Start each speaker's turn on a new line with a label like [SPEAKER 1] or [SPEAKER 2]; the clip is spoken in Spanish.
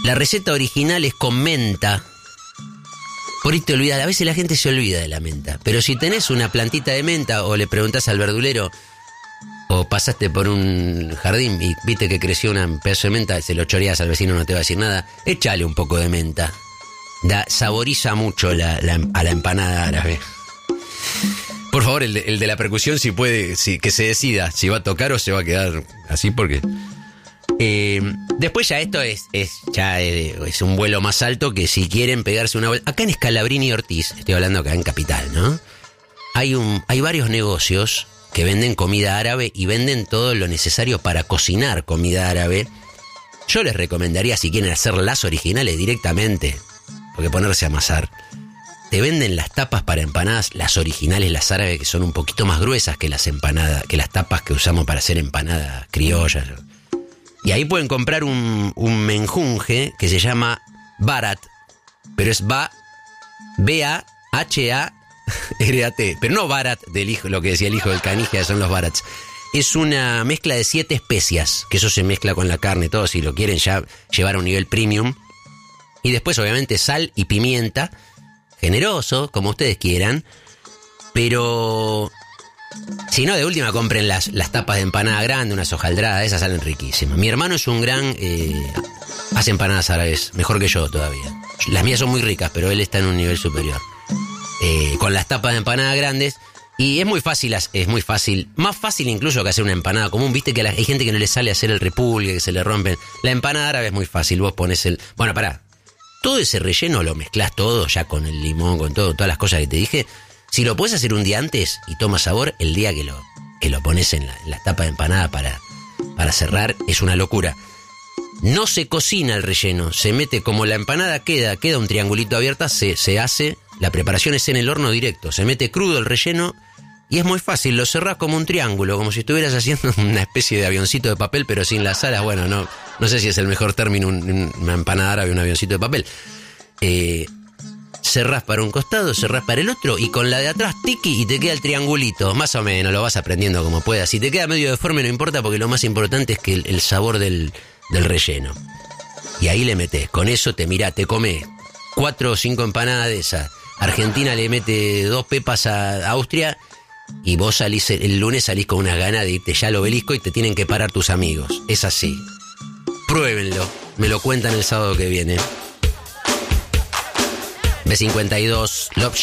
[SPEAKER 1] La receta original es con menta. Por ahí te olvidas, a veces la gente se olvida de la menta. Pero si tenés una plantita de menta o le preguntás al verdulero o pasaste por un jardín y viste que creció un pedazo de menta, se lo choreás al vecino, no te va a decir nada, échale un poco de menta. Saboriza mucho a la empanada árabe. Por favor, el de la percusión, si puede, que se decida si va a tocar o se va a quedar así, porque... después ya esto es un vuelo más alto que si quieren pegarse una vuelta. Acá en Scalabrini y Ortiz, estoy hablando acá en Capital, ¿no? Hay varios negocios que venden comida árabe y venden todo lo necesario para cocinar comida árabe. Yo les recomendaría, si quieren hacer las originales directamente, porque ponerse a amasar. Te venden las tapas para empanadas, las originales, las árabes, que son un poquito más gruesas que las empanadas, que las tapas que usamos para hacer empanadas criollas. Y ahí pueden comprar un menjunje que se llama barat, pero es B-A-H-A-R-A-T, pero no barat del hijo, lo que decía el hijo del canija, son los barats. Es una mezcla de 7 especias, que eso se mezcla con la carne, todo, si lo quieren ya llevar a un nivel premium. Y después, obviamente, sal y pimienta, generoso, como ustedes quieran, pero... Si no, de última compren las tapas de empanada grande, unas hojaldradas, esas salen riquísimas. Mi hermano es un gran... hace empanadas árabes, mejor que yo todavía. Las mías son muy ricas, pero él está en un nivel superior. Con las tapas de empanada grandes, y es muy fácil, más fácil incluso que hacer una empanada común. Viste que hay gente que no le sale hacer el repulgue, que se le rompen. La empanada árabe es muy fácil, vos pones Bueno, pará, todo ese relleno lo mezclás todo, ya con el limón, con todas las cosas que te dije. Si lo puedes hacer un día antes y toma sabor, el día que lo pones en la tapa de empanada para cerrar, es una locura. No se cocina el relleno, se mete como la empanada queda un triangulito abierta, se hace, la preparación es en el horno directo, se mete crudo el relleno y es muy fácil, lo cerrás como un triángulo, como si estuvieras haciendo una especie de avioncito de papel, pero sin las alas. Bueno, no sé si es el mejor término una empanada árabe, un avioncito de papel. Cerrás para un costado, cerrás para el otro y con la de atrás tiqui y te queda el triangulito. Más o menos, lo vas aprendiendo como puedas. Si te queda medio deforme no importa, porque lo más importante es que el sabor del relleno. Y ahí le metés. Con eso te comés 4 o 5 empanadas de esas. Argentina le mete 2 pepas a Austria y vos salís el lunes salís con unas ganas de irte ya al Obelisco y te tienen que parar tus amigos. Es así. Pruébenlo. Me lo cuentan el sábado que viene. B52, Love